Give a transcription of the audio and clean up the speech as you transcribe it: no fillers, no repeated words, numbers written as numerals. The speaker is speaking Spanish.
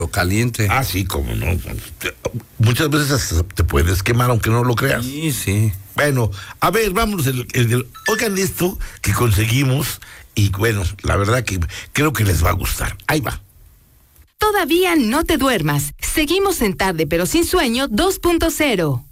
O caliente. Ah, sí, cómo no. Muchas veces hasta te puedes quemar, aunque no lo creas. Sí, sí. Bueno, a ver, vámonos. Oigan esto que conseguimos y bueno, la verdad que creo que les va a gustar. Ahí va. Todavía no te duermas. Seguimos en Tarde pero sin sueño 2.0.